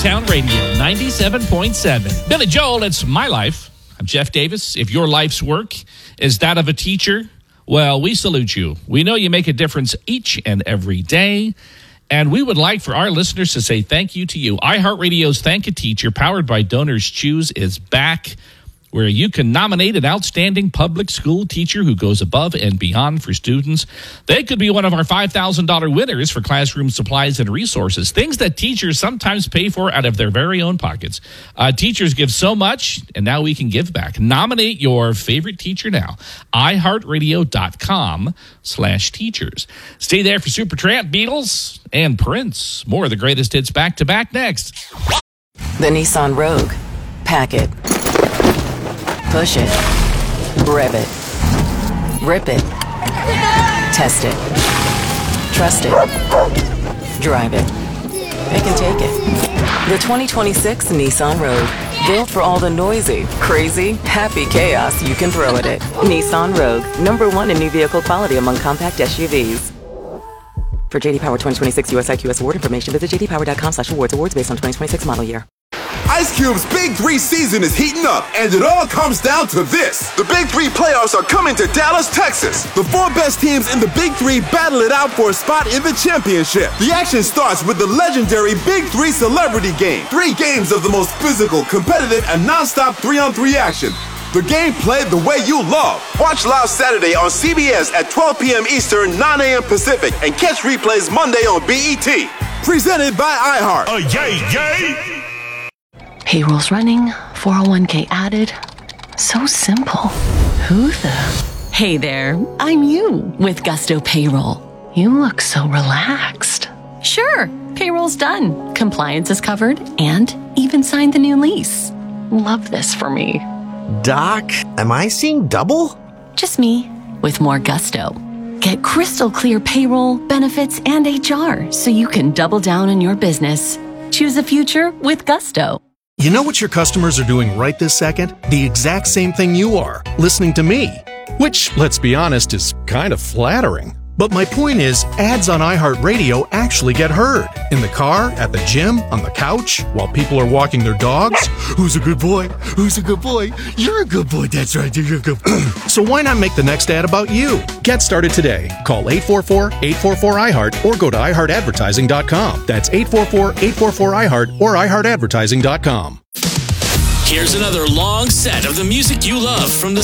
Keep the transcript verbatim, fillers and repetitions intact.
Town Radio, ninety-seven point seven. Billy Joel, it's my life. I'm Jeff Davis. If your life's work is that of a teacher, well, we salute you. We know you make a difference each and every day, and we would like for our listeners to say thank you to you. iHeartRadio's Thank a Teacher, powered by Donors Choose, is back, where you can nominate an outstanding public school teacher who goes above and beyond for students. They could be one of our five thousand dollars winners for classroom supplies and resources, things that teachers sometimes pay for out of their very own pockets. Uh, teachers give so much, and now we can give back. Nominate your favorite teacher now. iHeartRadio.com slash teachers. Stay there for Supertramp, Beatles, and Prince. More of the greatest hits back-to-back next. The Nissan Rogue. Pack it. Push it. Rev it. Rip it. Test it. Trust it. Drive it. It can take it. The twenty twenty-six Nissan Rogue. Built for all the noisy, crazy, happy chaos you can throw at it. Nissan Rogue. Number one in new vehicle quality among compact S U Vs. For J D Power twenty twenty-six U S I Q S award information, visit jdpower.com slash awards. Awards based on twenty twenty-six model year. Ice Cube's Big Three season is heating up, and it all comes down to this. The Big Three playoffs are coming to Dallas, Texas. The four best teams in the Big Three battle it out for a spot in the championship. The action starts with the legendary Big Three Celebrity Game. Three games of the most physical, competitive, and non-stop three-on-three action. The game played the way you love. Watch live Saturday on C B S at twelve p.m. Eastern, nine a.m. Pacific, and catch replays Monday on B E T. Presented by iHeart. Oh, yay, yay! Payroll's running, four oh one k added. So simple. Who the? Hey there, I'm you with Gusto Payroll. You look so relaxed. Sure, payroll's done. Compliance is covered and even signed the new lease. Love this for me. Doc, am I seeing double? Just me with more gusto. Get crystal clear payroll, benefits, and H R so you can double down in your business. Choose a future with Gusto. You know what your customers are doing right this second? The exact same thing you are, listening to me. Which, let's be honest, is kind of flattering. But my point is, ads on iHeartRadio actually get heard. In the car, at the gym, on the couch, while people are walking their dogs. Who's a good boy? Who's a good boy? You're a good boy, that's right, you're a good boy. So why not make the next ad about you? Get started today. Call eight four four, eight four four, I heart or go to i heart advertising dot com. That's eight four four, eight four four, I heart or i heart advertising dot com. Here's another long set of the music you love from the